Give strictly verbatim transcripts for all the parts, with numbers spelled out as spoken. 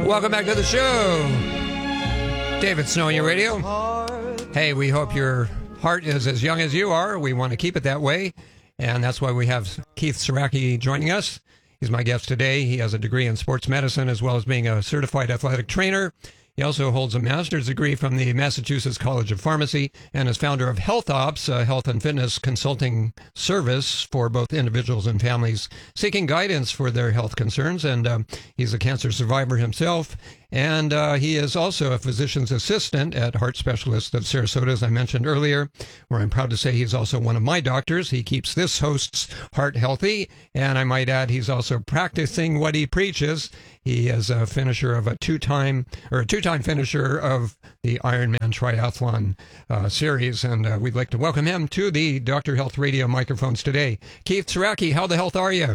Welcome back to the show. David Snow on your radio. Hey, we hope your heart is as young as you are. We want to keep it that way. And that's why we have Keith Saracki joining us. He's my guest today. He has a degree in sports medicine as well as being a certified athletic trainer. He also holds a master's degree from the Massachusetts College of Pharmacy and is founder of Health Ops, a health and fitness consulting service for both individuals and families seeking guidance for their health concerns. And um, he's a cancer survivor himself. And uh, he is also a physician's assistant at Heart Specialist of Sarasota, as I mentioned earlier, where I'm proud to say he's also one of my doctors. He keeps this host's heart healthy. And I might add, he's also practicing what he preaches. He is a finisher of a two-time, or a two-time finisher of the Ironman Triathlon uh, series. And uh, we'd like to welcome him to the Doctor Health Radio microphones today. Keith Saracki, how the health are you?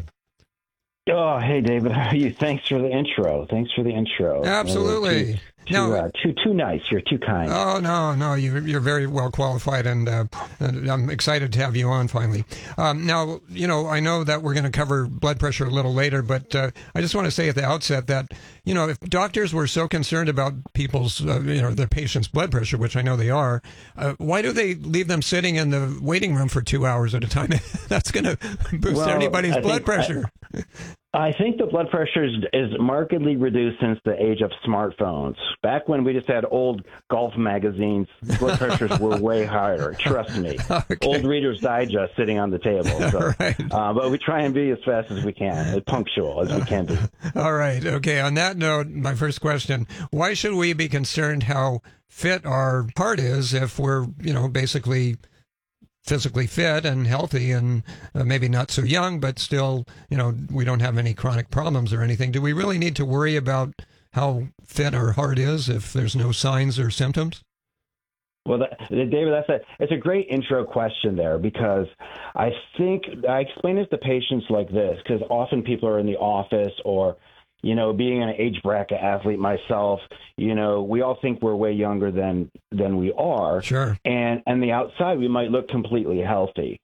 Oh, hey, David. How are you? Thanks for the intro. Thanks for the intro. Absolutely. Too, too, now, uh, too, too nice. You're too kind. Oh, no, no. You're, you're very well qualified, and, uh, and I'm excited to have you on finally. Um, now, you know, I know that we're going to cover blood pressure a little later, but uh, I just want to say at the outset that, you know, if doctors were so concerned about people's, uh, you know, their patients' blood pressure, which I know they are, uh, why do they leave them sitting in the waiting room for two hours at a time? That's going to boost well, anybody's I blood pressure. I, I think the blood pressure is, is markedly reduced since the age of smartphones. Back when we just had old golf magazines, blood pressures were way higher. Trust me. Okay. Old Reader's Digest sitting on the table. So, right. uh, but we try and be as fast as we can, as punctual as we can be. All right. Okay. On that note, my first question, why should we be concerned how fit our heart is if we're, you know, basically physically fit and healthy and uh, maybe not so young, but still, you know, we don't have any chronic problems or anything? Do we really need to worry about how fit our heart is if there's no signs or symptoms? Well, that, David, that's a it's a great intro question there, because I think I explain this to patients like this, because often people are in the office, or, you know, being an age bracket athlete myself, you know, we all think we're way younger than than we are. Sure. And on the outside, we might look completely healthy.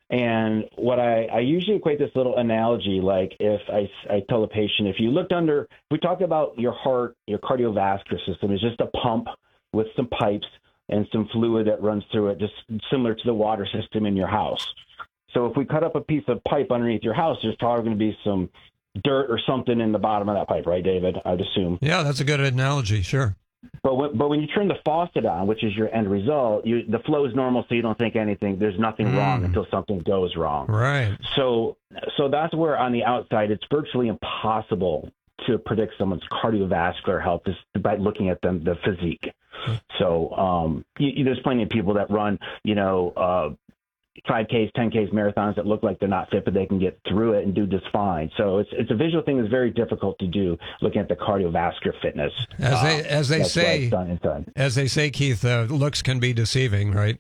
And what I, I usually equate this little analogy, like if I, I tell a patient, if you looked under, if we talk about your heart, your cardiovascular system is just a pump with some pipes and some fluid that runs through it, just similar to the water system in your house. So if we cut up a piece of pipe underneath your house, there's probably going to be some dirt or something in the bottom of that pipe, right, David? I'd assume. Yeah, that's a good analogy, sure. But when, but when you turn the faucet on, which is your end result, you, the flow is normal, so you don't think anything. There's nothing mm. wrong until something goes wrong. Right. So, so that's where on the outside, it's virtually impossible to predict someone's cardiovascular health just by looking at them, the physique. So um, you, you, there's plenty of people that run, you know, uh, five Ks, ten Ks marathons that look like they're not fit, but they can get through it and do just fine. So it's it's a visual thing that's very difficult to do, looking at the cardiovascular fitness. As uh, they as they say, done done. as they say, Keith, uh, looks can be deceiving, right?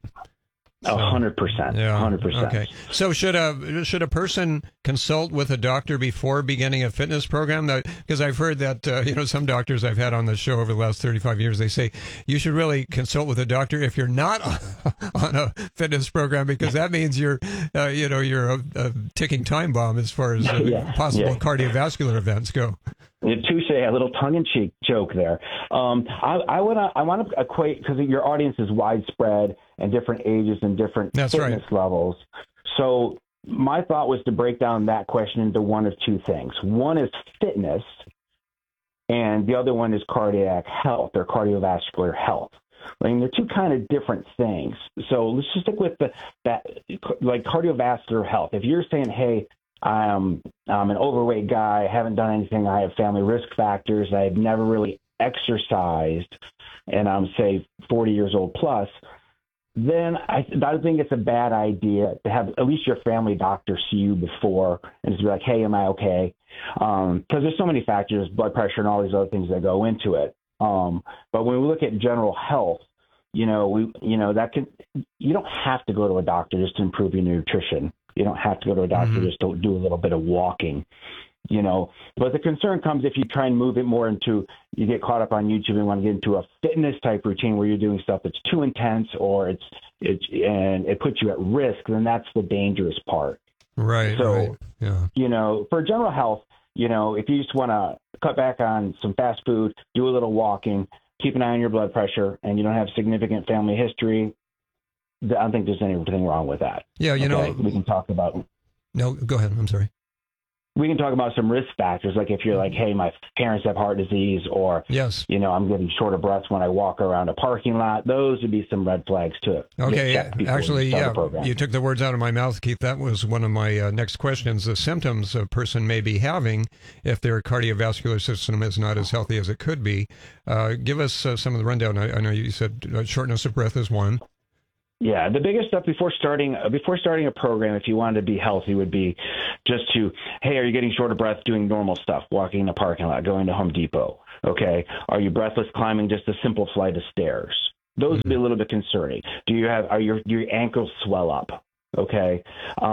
A hundred percent. Yeah. Hundred percent. Okay. So should a should a person consult with a doctor before beginning a fitness program? Because I've heard that uh, you know, some doctors I've had on the show over the last thirty-five years, they say you should really consult with a doctor if you're not on a fitness program, because that means you're uh, you know you're a, a ticking time bomb as far as uh, yeah. possible yeah. cardiovascular events go. Touche, a little tongue-in-cheek joke there. Um, I, I want to I want to equate, because your audience is widespread and different ages and different That's fitness right. levels. So my thought was to break down that question into one of two things. One is fitness, and the other one is cardiac health or cardiovascular health. I mean, they're two kind of different things. So let's just stick with the that like cardiovascular health. If you're saying, hey, I'm, I'm an overweight guy, I haven't done anything, I have family risk factors, I've never really exercised, and I'm, say, forty years old plus, then I, I think it's a bad idea to have at least your family doctor see you before and just be like, hey, am I okay? Because um, there's so many factors, blood pressure and all these other things that go into it. Um, but when we look at general health, you know, we, you know, that can, you don't have to go to a doctor just to improve your nutrition. You don't have to go to a doctor mm-hmm. just to do a little bit of walking, you know. But the concern comes if you try and move it more into, you get caught up on YouTube and want to get into a fitness type routine where you're doing stuff that's too intense, or it's, it's and it puts you at risk, then that's the dangerous part. Right. So, right. Yeah. you know, for general health, you know, if you just want to cut back on some fast food, do a little walking, keep an eye on your blood pressure, and you don't have significant family history, I don't think there's anything wrong with that. Yeah, you okay? know. We can talk about. No, go ahead. I'm sorry. We can talk about some risk factors, like if you're like, hey, my parents have heart disease, or, yes, you know, I'm getting short of breath when I walk around a parking lot. Those would be some red flags too. Okay, actually, yeah, you took the words out of my mouth, Keith. That was one of my uh, next questions. The symptoms a person may be having if their cardiovascular system is not as healthy as it could be. Uh, give us uh, some of the rundown. I, I know you said uh, shortness of breath is one. Yeah, the biggest stuff before starting uh, before starting a program, if you wanted to be healthy, would be just to, hey, are you getting short of breath doing normal stuff, walking in a parking lot, going to Home Depot? Okay, are you breathless climbing just a simple flight of stairs? Those would be a little bit concerning. Do you have are your your ankles swell up? Okay,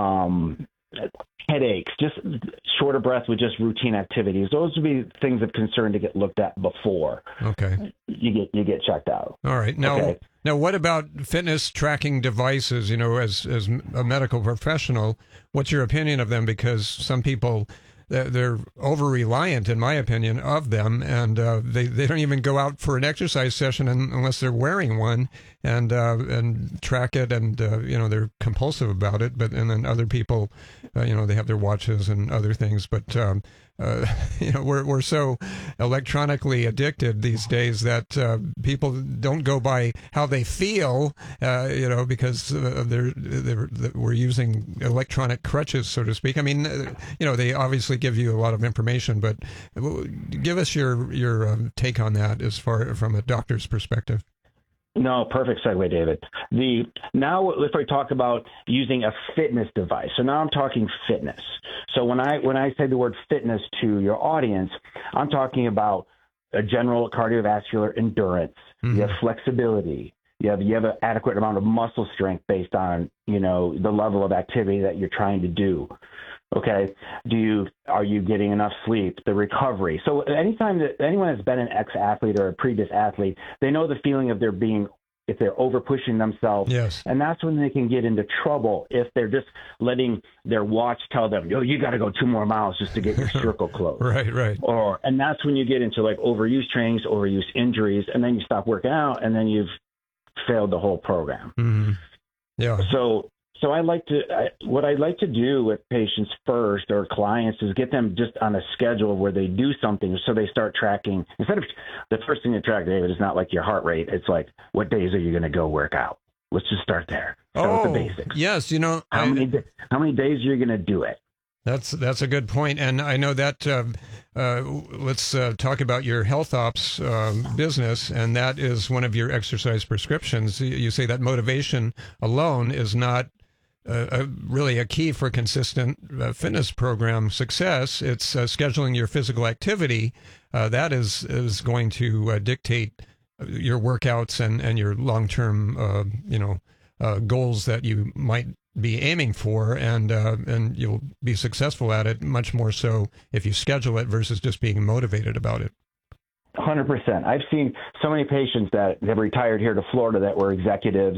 um, headaches, just short of breath with just routine activities. Those would be things of concern to get looked at before. Okay, you get you get checked out. All right, now. Okay. Now, what about fitness tracking devices? You know, as as a medical professional, what's your opinion of them? Because some people, they're over reliant, in my opinion, of them, and uh, they they don't even go out for an exercise session unless they're wearing one and uh, and track it, and uh, you know they're compulsive about it. But and then other people, uh, you know, they have their watches and other things, but. Um, Uh, you know, we're we're so electronically addicted these days that uh, people don't go by how they feel, uh, you know, because uh, they're, they're we're using electronic crutches, so to speak. I mean, uh, you know, they obviously give you a lot of information, but give us your your um, take on that as far from a doctor's perspective. No, perfect segue, David. The now if I talk about using a fitness device, so now I'm talking fitness. So when I when I say the word fitness to your audience, I'm talking about a general cardiovascular endurance. Mm-hmm. You have flexibility. You have you have an adequate amount of muscle strength based on, you know, the level of activity that you're trying to do. Okay. Do you are you getting enough sleep? The recovery. So anytime that anyone that's been an ex-athlete or a previous athlete, they know the feeling of there being if they're over pushing themselves. Yes. And that's when they can get into trouble if they're just letting their watch tell them, yo, you got to go two more miles just to get your circle closed. Right, right. Or and that's when you get into like overuse trainings, overuse injuries, and then you stop working out, and then you've failed the whole program. Mm-hmm. Yeah. So. So I like to, I, what I like to do with patients first or clients is get them just on a schedule where they do something so they start tracking. Instead of the first thing to track, David, is not like your heart rate. It's like, what days are you going to go work out? Let's just start there. Start oh, with the basics. Yes. You know, how, I, many, how many days are you going to do it? That's that's a good point, and I know that. Uh, uh, let's uh, talk about your health ops uh, business, and that is one of your exercise prescriptions. You say that motivation alone is not uh, a, really a key for consistent uh, fitness program success. It's uh, scheduling your physical activity. Uh, that is is going to uh, dictate your workouts and and your long term, uh, you know, uh, goals that you might be aiming for, and uh, and you'll be successful at it much more so if you schedule it versus just being motivated about it. one hundred percent. I've seen so many patients that have retired here to Florida that were executives,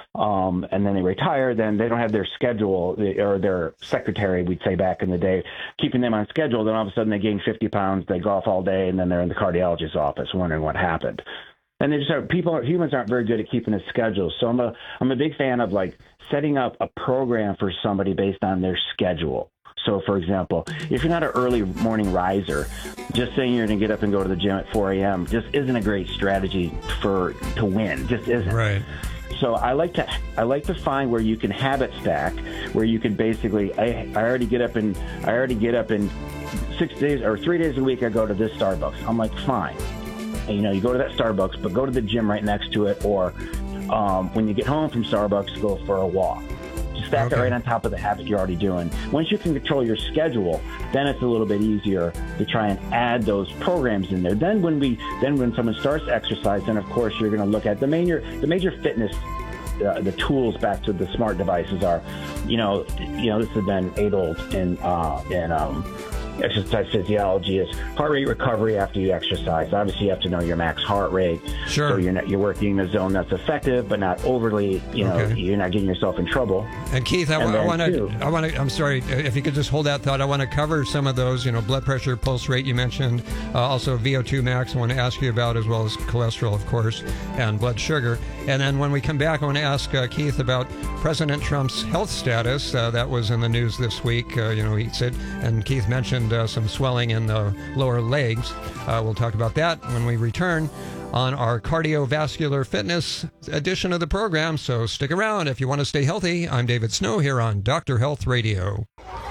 um, and then they retire, then they don't have their schedule or their secretary, we'd say back in the day, keeping them on schedule. Then all of a sudden they gain fifty pounds, they golf all day, and then they're in the cardiologist's office wondering what happened. And they just are, people, humans aren't very good at keeping a schedule. So I'm a, I'm a big fan of like setting up a program for somebody based on their schedule. So, for example, if you're not an early morning riser, just saying you're going to get up and go to the gym at four a.m. just isn't a great strategy for to win. Just isn't. Right. So I like to I like to find where you can habit stack, where you can basically I, I already get up and I already get up in six days or three days a week. I go to this Starbucks. I'm like, fine. And, you know, you go to that Starbucks, but go to the gym right next to it, or um, when you get home from Starbucks, go for a walk. Just stack okay. it right on top of the habit you're already doing. Once you can control your schedule, then it's a little bit easier to try and add those programs in there. Then when we, then when someone starts exercise, then of course you're going to look at the major, the major fitness. Uh, the tools back to the smart devices are, you know, you know, this has been age old in uh, in um, exercise physiology is heart rate recovery after you exercise. Obviously, you have to know your max heart rate. Sure. So you're not, you're working in a zone that's effective, but not overly. You know, Okay. you're not getting yourself in trouble. And Keith, I, And I then want to, too- I want to, I'm sorry, if you could just hold that thought. I want to cover some of those, you know, blood pressure, pulse rate you mentioned, uh, also V O two max I want to ask you about, as well as cholesterol, of course, and blood sugar. And then when we come back, I want to ask uh, Keith about President Trump's health status. Uh, that was in the news this week. Uh, you know, he said, and Keith mentioned uh, some swelling in the lower legs. Uh, we'll talk about that when we return on our cardiovascular fitness edition of the program. So stick around if you want to stay healthy. I'm David Snow here on Doctor Health Radio.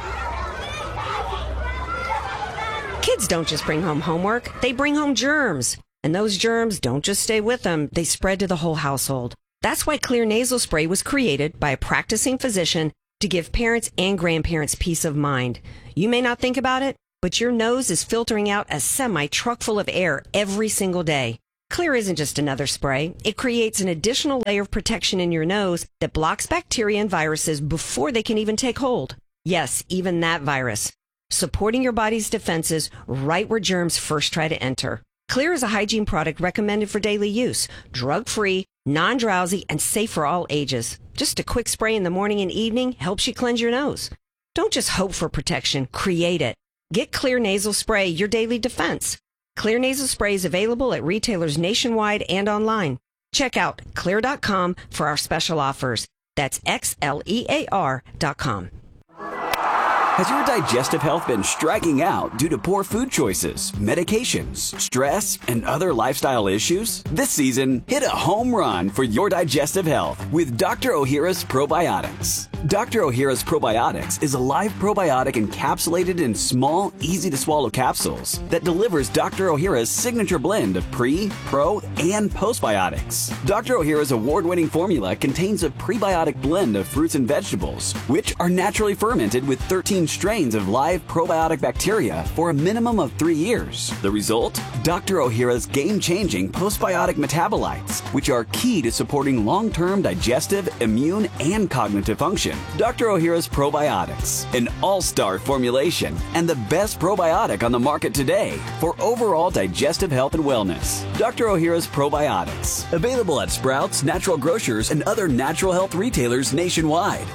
Kids don't just bring home homework, they bring home germs. And those germs don't just stay with them, they spread to the whole household. That's why Clear Nasal Spray was created by a practicing physician to give parents and grandparents peace of mind. You may not think about it, but your nose is filtering out a semi-truck full of air every single day. Clear isn't just another spray. It creates an additional layer of protection in your nose that blocks bacteria and viruses before they can even take hold. Yes, even that virus. Supporting your body's defenses right where germs first try to enter. Clear is a hygiene product recommended for daily use, drug-free, non-drowsy, and safe for all ages. Just a quick spray in the morning and evening helps you cleanse your nose. Don't just hope for protection, create it. Get Clear Nasal Spray, your daily defense. Clear Nasal Spray is available at retailers nationwide and online. Check out clear dot com for our special offers. That's X L E A R dot com. Has your digestive health been striking out due to poor food choices, medications, stress, and other lifestyle issues? This season, hit a home run for your digestive health with Doctor Ohhira's Probiotics. Doctor Ohhira's Probiotics is a live probiotic encapsulated in small, easy-to-swallow capsules that delivers Doctor Ohhira's signature blend of pre, pro, and postbiotics. Doctor Ohhira's award-winning formula contains a prebiotic blend of fruits and vegetables, which are naturally fermented with thirteen strains of live probiotic bacteria for a minimum of three years. The result? Doctor Ohhira's game-changing postbiotic metabolites, which are key to supporting long-term digestive, immune, and cognitive function. Doctor Ohhira's Probiotics, an all-star formulation and the best probiotic on the market today for overall digestive health and wellness. Doctor Ohhira's Probiotics, available at Sprouts, Natural Grocers, and other natural health retailers nationwide.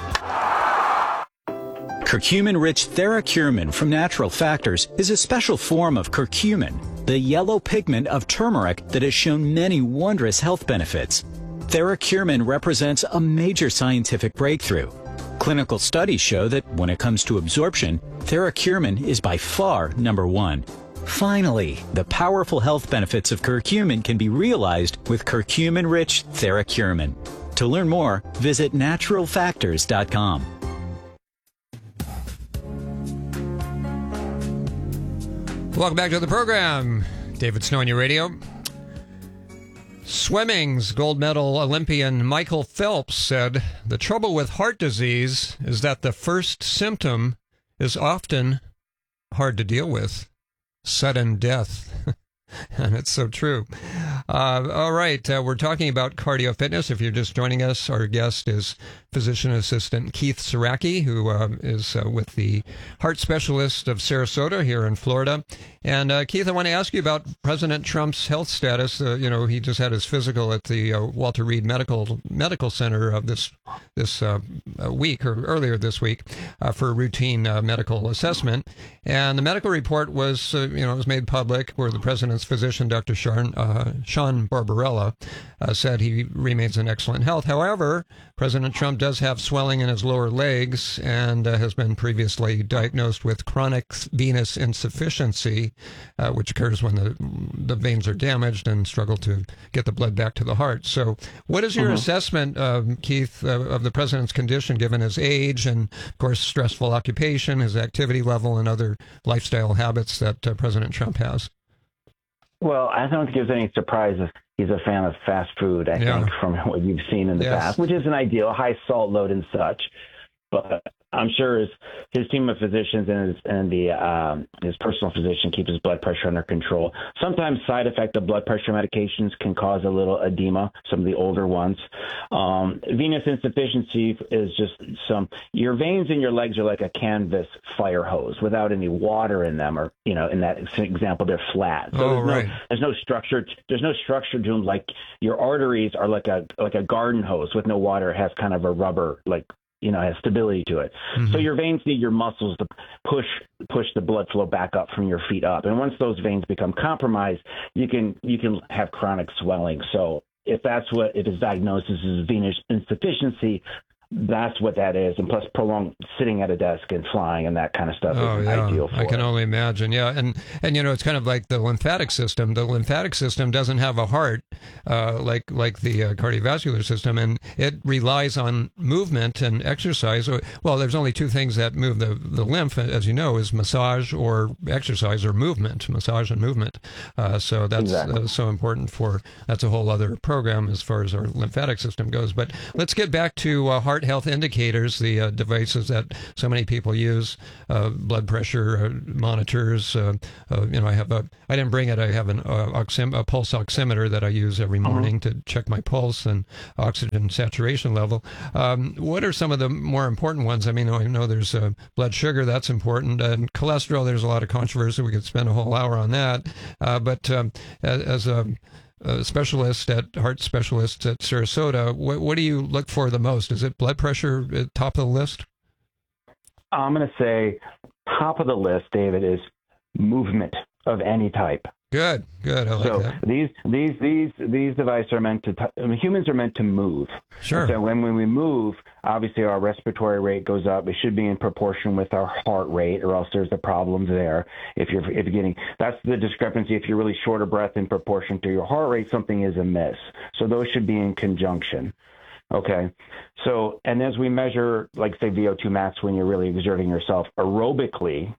Curcumin-rich TheraCurmin from Natural Factors is a special form of curcumin, the yellow pigment of turmeric that has shown many wondrous health benefits. TheraCurmin represents a major scientific breakthrough. Clinical studies show that when it comes to absorption, TheraCurmin is by far number one. Finally, the powerful health benefits of curcumin can be realized with curcumin-rich TheraCurmin. To learn more, visit natural factors dot com. Welcome back to the program. David Snow on your radio. Swimming's gold medal Olympian Michael Phelps said, "The trouble with heart disease is that the first symptom is often hard to deal with, sudden death." And it's so true. Uh, all right, uh, we're talking about cardio fitness. If you're just joining us, our guest is physician assistant Keith Saracki, who uh, is uh, with the heart specialist of Sarasota here in Florida. And uh, Keith, I want to ask you about President Trump's health status. Uh, you know, he just had his physical at the uh, Walter Reed Medical Medical Center of this this uh, week or earlier this week uh, for routine uh, medical assessment. And the medical report was, uh, you know, it was made public, where the president's physician, Doctor Sean, uh, Sean Barbarella, uh, said he remains in excellent health. However, President Trump does have swelling in his lower legs and uh, has been previously diagnosed with chronic venous insufficiency, uh, which occurs when the the veins are damaged and struggle to get the blood back to the heart. So what is your mm-hmm. assessment, um, Keith, uh, of the president's condition, given his age and, of course, stressful occupation, his activity level, and other lifestyle habits that uh, President Trump has? Well, I don't think there's any surprise if he's a fan of fast food, I yeah. think, from what you've seen in the yes. past, which isn't ideal, high salt load and such. But I'm sure his his team of physicians and his and the um, his personal physician keep his blood pressure under control. Sometimes side effect of blood pressure medications can cause a little edema. Some of the older ones. Um, venous insufficiency is just some. Your veins in your legs are like a canvas fire hose without any water in them, or you know, in that example, they're flat. So oh, there's right. no there's no structure. There's no structure to them. Like your arteries are like a like a garden hose with no water. It has kind of a rubber like. You know, has stability to it. Mm-hmm. So your veins need your muscles to push push the blood flow back up from your feet up. And once those veins become compromised, you can you can have chronic swelling. So if that's what if his diagnosis is venous insufficiency, that's what that is. And plus prolonged sitting at a desk and flying and that kind of stuff oh, is yeah. ideal for I can it. only imagine. Yeah. And, and, you know, it's kind of like the lymphatic system. The lymphatic system doesn't have a heart uh, like like the uh, cardiovascular system, and it relies on movement and exercise. Well, there's only two things that move the, the lymph, as you know, is massage or exercise or movement, massage and movement. Uh, so that's exactly. uh, so important for, that's a whole other program as far as our lymphatic system goes. But let's get back to uh, heart health indicators, the uh, devices that so many people use, uh, blood pressure uh, monitors. Uh, uh, you know, I have a, I didn't bring it. I have an uh, oxim, a pulse oximeter that I use every morning uh-huh. to check my pulse and oxygen saturation level. Um, what are some of the more important ones? I mean, I know there's uh, blood sugar, that's important, and cholesterol. There's a lot of controversy. We could spend a whole hour on that. Uh, but um, as, as a Uh, specialist at heart specialists at Sarasota, what, what do you look for the most? Is it blood pressure at top of the list? I'm going to say top of the list, David, is movement of any type. Good, good. I like so that. these these these these devices are meant to. T- I mean, humans are meant to move. Sure. So when when we move, obviously our respiratory rate goes up. It should be in proportion with our heart rate, or else there's a problem there. If you're if you're getting that's the discrepancy. If you're really short of breath in proportion to your heart rate, something is amiss. So those should be in conjunction. Okay. So and as we measure, like say V O two max when you're really exerting yourself aerobically.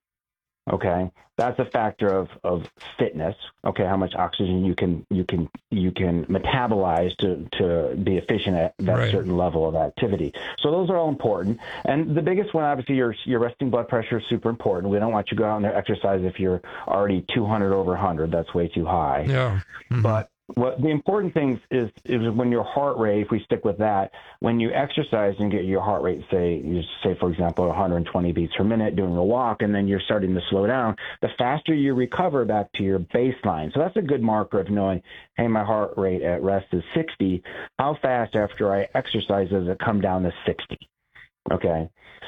Okay, that's a factor of, of fitness. Okay, how much oxygen you can you can you can metabolize to, to be efficient at that right. certain level of activity. So those are all important. And the biggest one, obviously, your your resting blood pressure is super important. We don't want you to go out and exercise if you're already two hundred over one hundred. That's way too high. Yeah. Mm-hmm. But what the important thing is is when your heart rate, if we stick with that, when you exercise and get your heart rate, say, you say, for example, one hundred twenty beats per minute doing a walk, and then you're starting to slow down, the faster you recover back to your baseline. So that's a good marker of knowing, hey, my heart rate at rest is sixty. How fast after I exercise does it come down to sixty? Okay.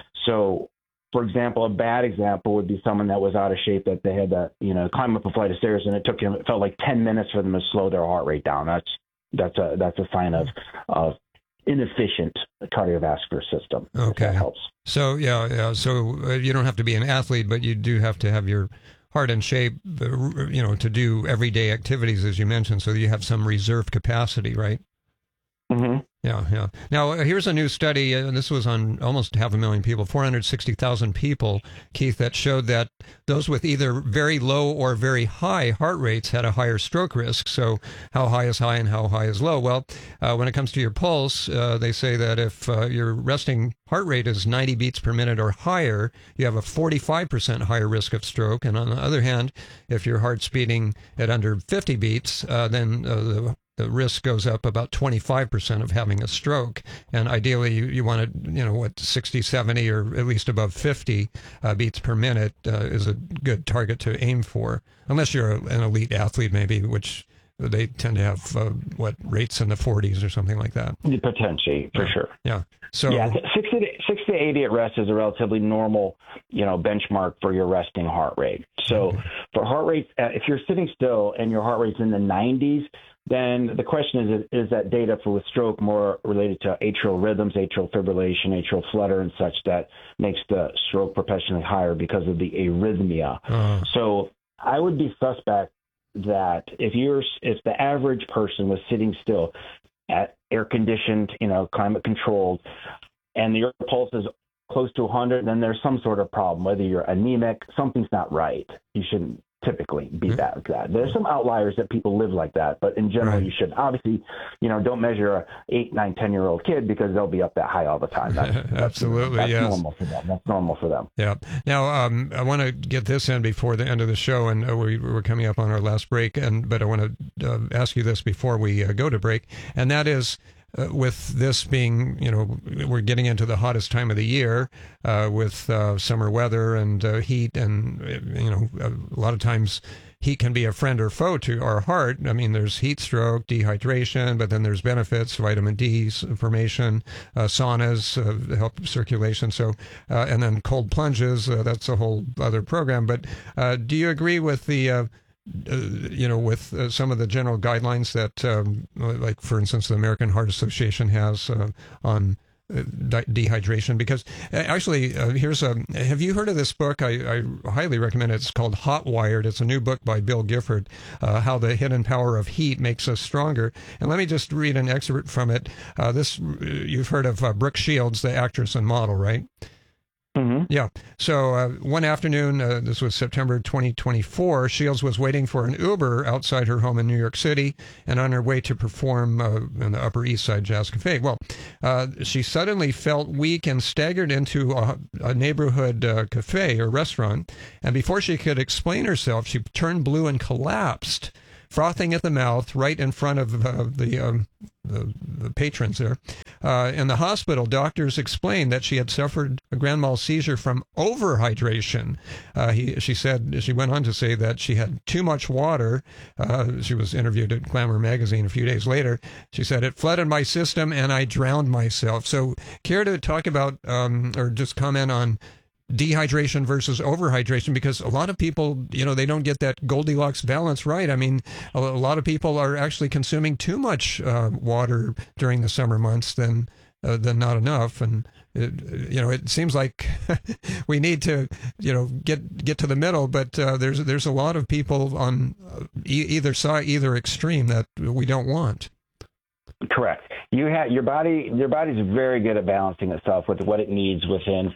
So, for example, a bad example would be someone that was out of shape, that they had to, you know, climb up a flight of stairs, and it took him, it felt like ten minutes for them to slow their heart rate down. That's that's a that's a sign of of inefficient cardiovascular system. Okay, if that helps. So yeah, yeah. So uh, you don't have to be an athlete, but you do have to have your heart in shape, uh, you know, to do everyday activities, as you mentioned, so you have some reserve capacity, right? Mm-hmm. Yeah, yeah. Now, uh, here's a new study, and uh, this was on almost half a million people, four hundred sixty thousand people, Keith, that showed that those with either very low or very high heart rates had a higher stroke risk. So how high is high and how high is low? Well, uh, when it comes to your pulse, uh, they say that if uh, your resting heart rate is ninety beats per minute or higher, you have a forty-five percent higher risk of stroke. And on the other hand, if your heart's beating at under fifty beats, uh, then uh, the the risk goes up about twenty-five percent of having a stroke. And ideally, you, you want to, you know, what, sixty, seventy, or at least above fifty uh, beats per minute uh, is a good target to aim for, unless you're a, an elite athlete, maybe, which they tend to have, uh, what, rates in the forties or something like that. Potentially, for yeah. sure. Yeah. So yeah, sixty to, sixty to eighty at rest is a relatively normal, you know, benchmark for your resting heart rate. So mm-hmm. for heart rates, uh, if you're sitting still and your heart rate's in the nineties, then the question is, is that data for with stroke more related to atrial rhythms, atrial fibrillation, atrial flutter, and such that makes the stroke proportionally higher because of the arrhythmia. Uh-huh. So I would be suspect that if you're if the average person was sitting still at air conditioned, you know, climate controlled, and your pulse is close to one hundred, then there's some sort of problem. Whether you're anemic, something's not right. You shouldn't typically be mm-hmm. that like that. There's some outliers that people live like that, but in general, right. you should obviously, you know, don't measure a eight, nine, ten year old kid because they'll be up that high all the time. That's, Absolutely, that's yes. normal for them. That's normal for them. Yeah. Now, um, I want to get this in before the end of the show, and uh, we, we're coming up on our last break. And but I want to uh, ask you this before we uh, go to break, and that is. Uh, with this being, you know, we're getting into the hottest time of the year uh, with uh, summer weather and uh, heat, and, you know, a lot of times heat can be a friend or foe to our heart. I mean, there's heat stroke, dehydration, but then there's benefits, vitamin D formation, uh, saunas uh, help circulation. So, uh, and then cold plunges, uh, that's a whole other program. But uh, do you agree with the uh, Uh, you know, with uh, some of the general guidelines that, um, like, for instance, the American Heart Association has uh, on uh, de- dehydration? Because uh, actually, uh, here's a, have you heard of this book? I, I highly recommend it. It's called Hot Wired. It's a new book by Bill Gifford, uh, How the Hidden Power of Heat Makes Us Stronger. And let me just read an excerpt from it. Uh, this, you've heard of uh, Brooke Shields, the actress and model, right? Mm-hmm. Yeah. So uh, one afternoon, uh, this was September twenty twenty-four, Shields was waiting for an Uber outside her home in New York City and on her way to perform uh, in the Upper East Side Jazz Cafe. Well, uh, she suddenly felt weak and staggered into a, a neighborhood uh, cafe or restaurant. And before she could explain herself, she turned blue and collapsed, frothing at the mouth right in front of uh, the, um, the the patrons there. Uh, in the hospital, doctors explained that she had suffered a grand mal seizure from overhydration. Uh, he, she said, she went on to say that she had too much water. Uh, she was interviewed at Glamour magazine a few days later. She said, it flooded my system and I drowned myself. So care to talk about, um, or just comment on dehydration versus overhydration, because a lot of people, you know, they don't get that Goldilocks balance right. I mean, a, a lot of people are actually consuming too much uh, water during the summer months than uh, than not enough, and it, you know, it seems like we need to, you know, get get to the middle. But uh, there's there's a lot of people on e- either side, either extreme that we don't want. Correct. You have your body. Your body's very good at balancing itself with what it needs within,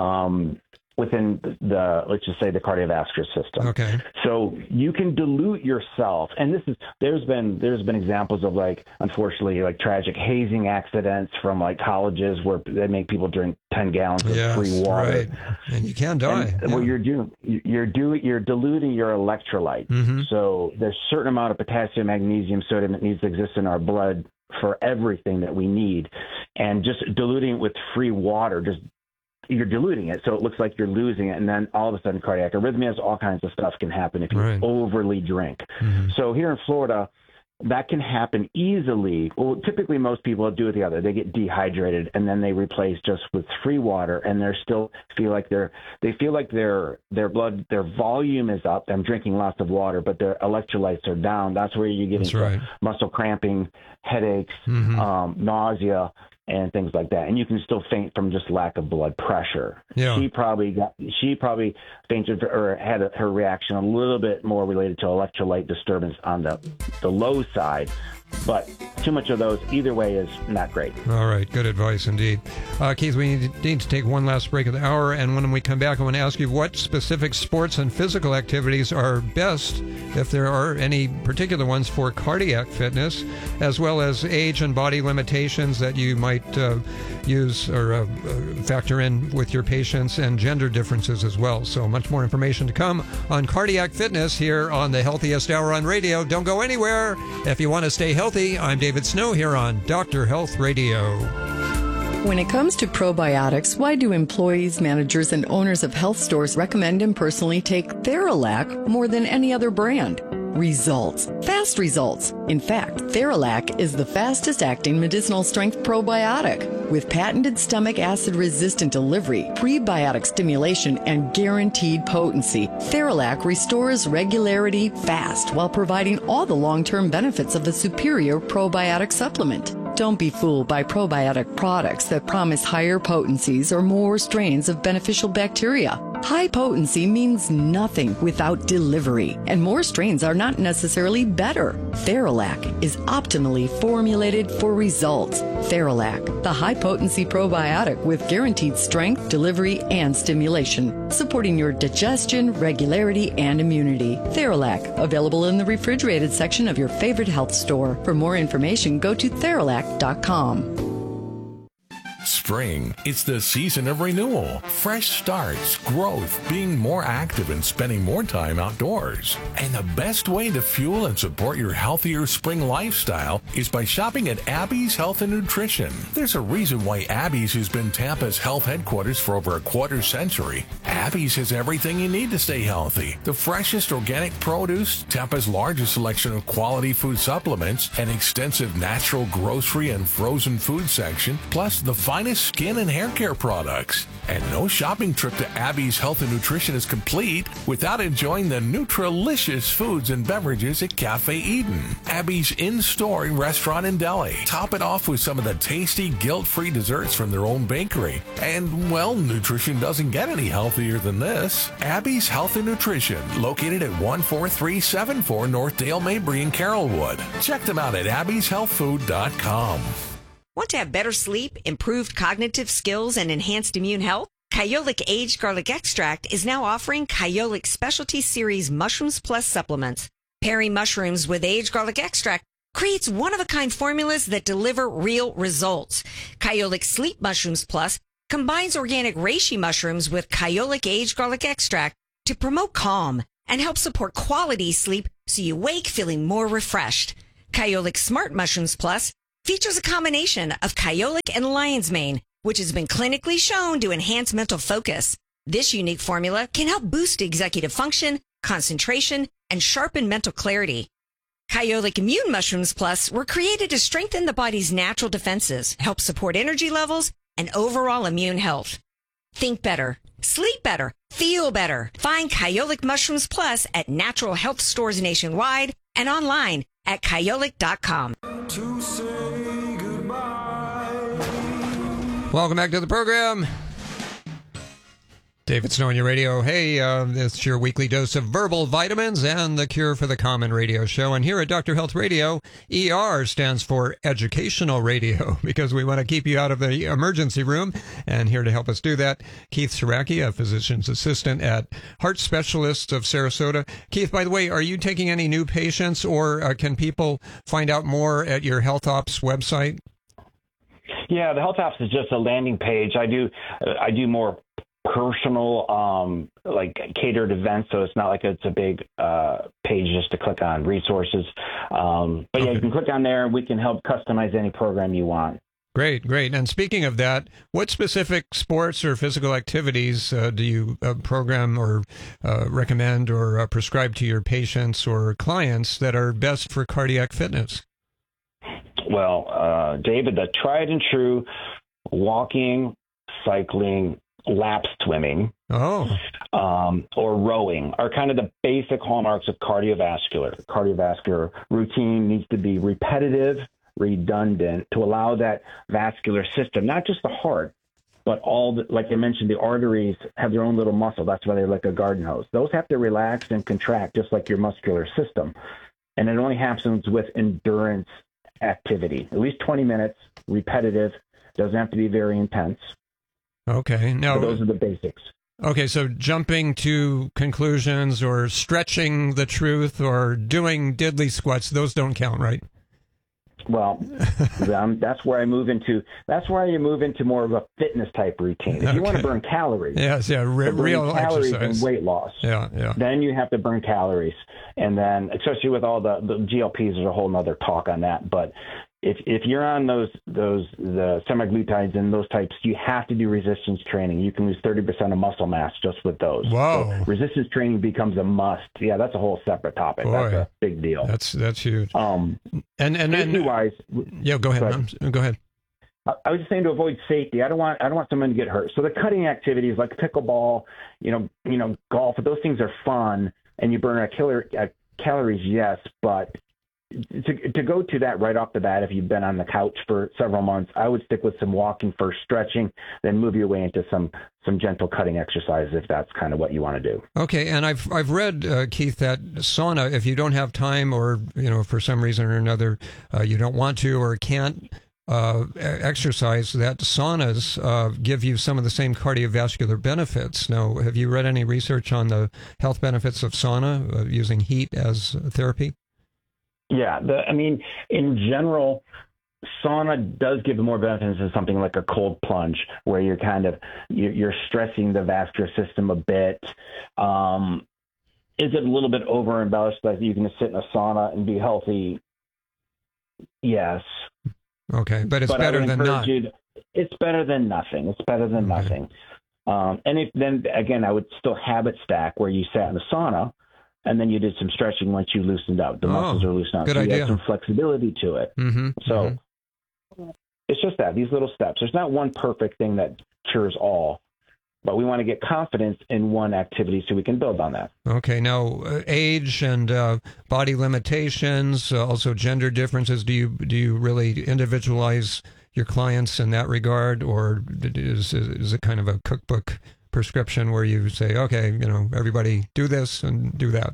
um, within the, let's just say, the cardiovascular system. Okay. So you can dilute yourself, and this is there's been there's been examples of, like, unfortunately, like tragic hazing accidents from like colleges where they make people drink ten gallons of yes, free water, right. And you can die. And yeah. What you're doing, you're doing, you're diluting your electrolytes. Mm-hmm. So there's a certain amount of potassium, magnesium, sodium that needs to exist in our blood for everything that we need, and just diluting it with free water, just you're diluting it, so it looks like you're losing it, and then all of a sudden cardiac arrhythmias, all kinds of stuff can happen if you right. overly drink. Mm-hmm. So here in Florida, that can happen easily. Well, typically most people do it the other. They get dehydrated and then they replace just with free water, and they're still feel like they're they feel like their their blood their volume is up. I'm drinking lots of water, but their electrolytes are down. That's where you get That's into right. muscle cramping, headaches, mm-hmm. um, nausea, and things like that. And you can still faint from just lack of blood pressure. Yeah. She probably got, she probably fainted or had a, her reaction a little bit more related to electrolyte disturbance on the, the low side. But too much of those, either way, is not great. All right. Good advice indeed. Uh, Keith, we need, need to take one last break of the hour. And when we come back, I want to ask you what specific sports and physical activities are best, if there are any particular ones, for cardiac fitness, as well as age and body limitations that you might uh, use or uh, factor in with your patients, and gender differences as well. So much more information to come on cardiac fitness here on the Healthiest Hour on Radio. Don't go anywhere. If you want to stay healthy, I'm David Snow here on Doctor Health Radio. When it comes to probiotics, why do employees, managers, and owners of health stores recommend and personally take Theralac more than any other brand? Results. Fast results. In fact, Theralac is the fastest acting medicinal strength probiotic. With patented stomach acid resistant delivery, prebiotic stimulation, and guaranteed potency, Theralac restores regularity fast while providing all the long-term benefits of a superior probiotic supplement. Don't be fooled by probiotic products that promise higher potencies or more strains of beneficial bacteria. High potency means nothing without delivery, and more strains are not necessarily better. Theralac is optimally formulated for results. Theralac, the high potency probiotic with guaranteed strength, delivery, and stimulation, supporting your digestion, regularity, and immunity. Theralac, available in the refrigerated section of your favorite health store. For more information, go to theralac dot com. Spring, it's the season of renewal, fresh starts, growth, being more active and spending more time outdoors. And the best way to fuel and support your healthier spring lifestyle is by shopping at Abby's Health and Nutrition. There's a reason why Abby's has been Tampa's health headquarters for over a quarter century. Abby's has everything you need to stay healthy. The freshest organic produce, Tampa's largest selection of quality food supplements, an extensive natural grocery and frozen food section, plus the finest skin and hair care products. And no shopping trip to Abby's Health and Nutrition is complete without enjoying the Nutrilicious foods and beverages at Cafe Eden, Abby's in-store restaurant in Delhi. Top it off with some of the tasty, guilt-free desserts from their own bakery. And, well, nutrition doesn't get any healthier than this. Abby's Health and Nutrition, located at one four three seven four North Dale Mabry in Carrollwood. Check them out at abby's health food dot com. Want to have better sleep, improved cognitive skills, and enhanced immune health? Kyolic Aged Garlic Extract is now offering Kyolic Specialty Series Mushrooms Plus supplements. Pairing mushrooms with aged garlic extract creates one-of-a-kind formulas that deliver real results. Kyolic Sleep Mushrooms Plus combines organic reishi mushrooms with Kyolic Aged Garlic Extract to promote calm and help support quality sleep so you wake feeling more refreshed. Kyolic Smart Mushrooms Plus features a combination of Kyolic and lion's mane, which has been clinically shown to enhance mental focus. This unique formula can help boost executive function, concentration, and sharpen mental clarity. Kyolic Immune Mushrooms Plus were created to strengthen the body's natural defenses, help support energy levels, and overall immune health. Think better, sleep better, feel better. Find Kyolic Mushrooms Plus at natural health stores nationwide and online at kyolic dot com. Welcome back to the program. David Snow on your radio. Hey, uh, it's your weekly dose of verbal vitamins and the cure for the common radio show. And here at Doctor Health Radio, E R stands for educational radio because we want to keep you out of the emergency room. And here to help us do that, Keith Saraki, a physician's assistant at Heart Specialists of Sarasota. Keith, by the way, are you taking any new patients, or uh, can people find out more at your Health Ops website? Yeah, the Health Ops is just a landing page. I do, I do more personal, um, like catered events, so it's not like it's a big uh, page just to click on resources. Um, but okay. Yeah, you can click on there, and we can help customize any program you want. Great, great. And speaking of that, what specific sports or physical activities uh, do you uh, program or uh, recommend or uh, prescribe to your patients or clients that are best for cardiac fitness? Well, uh, David, the tried and true walking, cycling, lap swimming, oh, um, or rowing are kind of the basic hallmarks of cardiovascular. Cardiovascular routine needs to be repetitive, redundant to allow that vascular system, not just the heart, but all the, like I mentioned, the arteries have their own little muscle. That's why they're like a garden hose. Those have to relax and contract just like your muscular system. And it only happens with endurance activity, at least twenty minutes, repetitive, doesn't have to be very intense. Okay. Now, so those are the basics. Okay, so jumping to conclusions or stretching the truth or doing diddly squats, those don't count, right? Well, um, that's where I move into. That's where you move into more of a fitness type routine. If okay. you want to burn calories, yes, yeah, re- real calories exercise and weight loss. Yeah, yeah. Then you have to burn calories, and then especially with all the, the G L Ps, there's a whole nother talk on that. But if if you're on those those the semaglutides and those types, you have to do resistance training. You can lose thirty percent of muscle mass just with those. Whoa! So resistance training becomes a must. Yeah, that's a whole separate topic. Boy, that's a big deal. That's that's huge. Um, and and then wise, yeah, go ahead. Go ahead. Go ahead. I was just saying to avoid safety. I don't want I don't want someone to get hurt. So the cutting activities like pickleball, you know, you know, golf, those things are fun, and you burn a killer uh, calories, yes, but to, to go to that right off the bat, if you've been on the couch for several months, I would stick with some walking first, stretching, then move your way into some some gentle cutting exercises if that's kind of what you want to do. Okay, and I've I've read, uh, Keith, that sauna, if you don't have time or, you know, for some reason or another, uh, you don't want to or can't uh, exercise, that saunas uh, give you some of the same cardiovascular benefits. Now, have you read any research on the health benefits of sauna, uh, using heat as therapy? Yeah, the, I mean, in general, sauna does give more benefits than something like a cold plunge, where you're kind of you're stressing the vascular system a bit. Um, is it a little bit over embellished that you can sit in a sauna and be healthy? Yes. Okay, but it's but better than not. To, it's better than nothing. It's better than okay. nothing. Um, and if then again, I would still habit stack where you sat in the sauna. And then you did some stretching once you loosened up. The oh, muscles are loosened up. Good so idea. You had some flexibility to it. Mm-hmm, so mm-hmm. it's just that, these little steps. There's not one perfect thing that cures all, but we want to get confidence in one activity so we can build on that. Okay. Now, uh, age and uh, body limitations, uh, also gender differences. Do you do you really individualize your clients in that regard, or is is it kind of a cookbook prescription where you say, okay, you know, everybody do this and do that?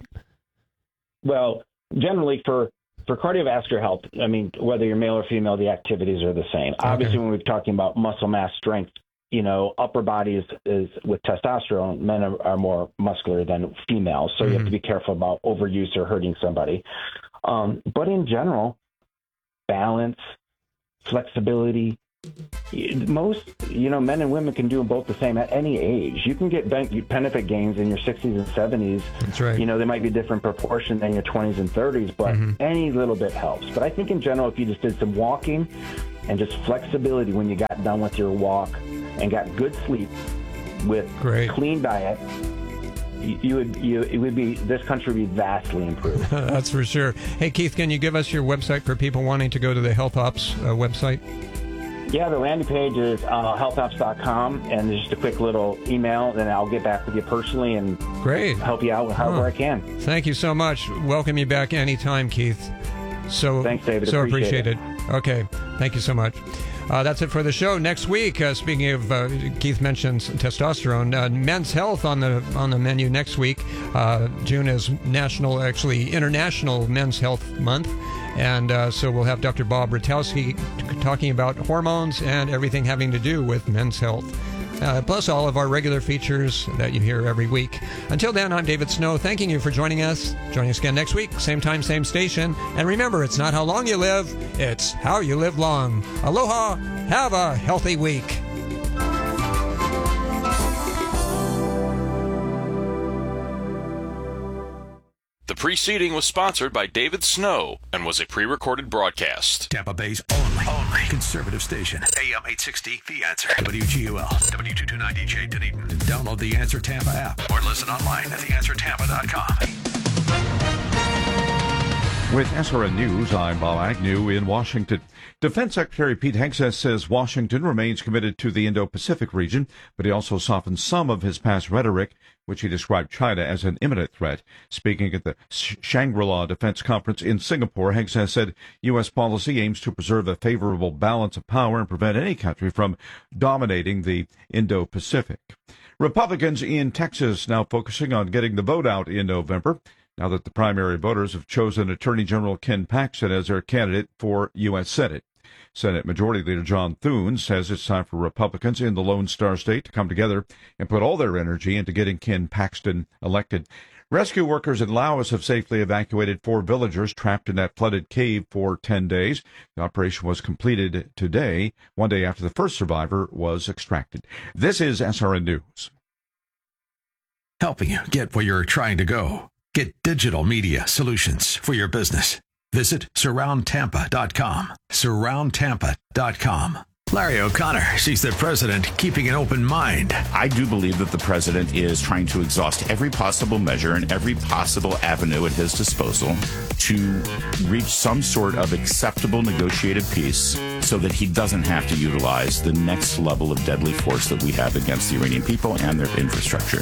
Well, generally for, for cardiovascular health, I mean, whether you're male or female, the activities are the same. Okay. Obviously, when we're talking about muscle mass strength, you know, upper body is, is with testosterone, men are, are more muscular than females. So mm-hmm. you have to be careful about overuse or hurting somebody. Um, but in general, balance, flexibility, most, you know, men and women can do both the same at any age. You can get benefit gains in your sixties and seventies. That's right. You know, they might be different proportion than your twenties and thirties, but mm-hmm. any little bit helps. But I think in general, if you just did some walking and just flexibility when you got done with your walk and got good sleep with Great. clean diet, you, you would you it would be this country would be vastly improved. That's for sure. Hey, Keith, can you give us your website for people wanting to go to the Health Ops uh, website? Yeah, the landing page is uh, health ops dot com, and there's just a quick little email, and I'll get back with you personally and Great. help you out however oh. I can. Thank you so much. Welcome you back anytime, Keith. So Thanks, David. So appreciate, appreciate it. it. Okay, thank you so much. Uh, that's it for the show. Next week, uh, speaking of, uh, Keith mentions testosterone, uh, men's health on the on the menu next week. Uh, June is National, actually International Men's Health Month. And uh, so we'll have Doctor Bob Ratowski t- talking about hormones and everything having to do with men's health. Uh, plus all of our regular features that you hear every week. Until then, I'm David Snow, thanking you for joining us. Joining us again next week, same time, same station. And remember, it's not how long you live, it's how you live long. Aloha, have a healthy week. The preceding was sponsored by David Snow and was a pre-recorded broadcast. Tampa Bay's only, only conservative station. A M eight sixty, The Answer. W G U L, W two twenty-nine D J Dunedin. Download the Answer Tampa app or listen online at the answer tampa dot com. With S R N News, I'm Bob Agnew in Washington. Defense Secretary Pete Hegseth says Washington remains committed to the Indo-Pacific region, but he also softened some of his past rhetoric, which he described China as an imminent threat. Speaking at the Shangri-La Defense Conference in Singapore, Hegseth said U S policy aims to preserve a favorable balance of power and prevent any country from dominating the Indo-Pacific. Republicans in Texas now focusing on getting the vote out in November, now that the primary voters have chosen Attorney General Ken Paxton as their candidate for U S Senate. Senate Majority Leader John Thune says it's time for Republicans in the Lone Star State to come together and put all their energy into getting Ken Paxton elected. Rescue workers in Laos have safely evacuated four villagers trapped in that flooded cave for ten days. The operation was completed today, one day after the first survivor was extracted. This is S R N News. Helping you get where you're trying to go. Get digital media solutions for your business. Visit surround tampa dot com. surround tampa dot com. Larry O'Connor sees the president keeping an open mind. I do believe that the president is trying to exhaust every possible measure and every possible avenue at his disposal to reach some sort of acceptable negotiated peace so that he doesn't have to utilize the next level of deadly force that we have against the Iranian people and their infrastructure.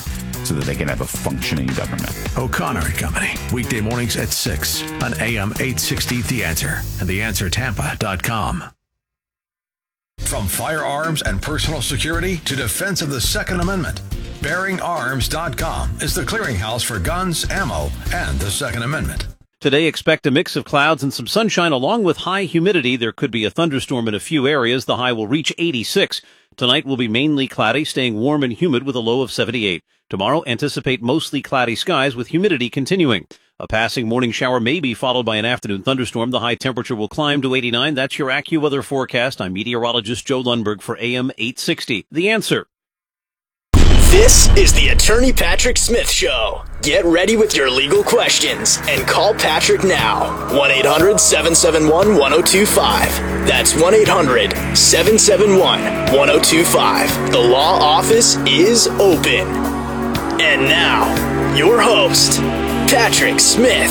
so that they can have a functioning government. O'Connor and Company, weekday mornings at six on A M eight sixty The Answer and the answer tampa dot com. From firearms and personal security to defense of the Second Amendment, bearing arms dot com is the clearinghouse for guns, ammo, and the Second Amendment. Today, expect a mix of clouds and some sunshine along with high humidity. There could be a thunderstorm in a few areas. The high will reach eighty-six. Tonight will be mainly cloudy, staying warm and humid with a low of seventy-eight. Tomorrow, anticipate mostly cloudy skies with humidity continuing. A passing morning shower may be followed by an afternoon thunderstorm. The high temperature will climb to eighty-nine. That's your AccuWeather forecast. I'm meteorologist Joe Lundberg for A M eight sixty. The Answer. This is the Attorney Patrick Smith Show. Get ready with your legal questions and call Patrick now. one eight hundred seven seven one one oh two five. That's one eight hundred seven seven one one oh two five. The law office is open. And now, your host, Patrick Smith.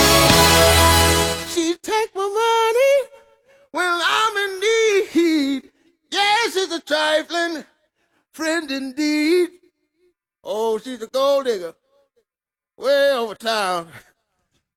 She take my money when I'm in need. Yes, it's a trifling friend indeed. Oh, she's a gold digger way over town.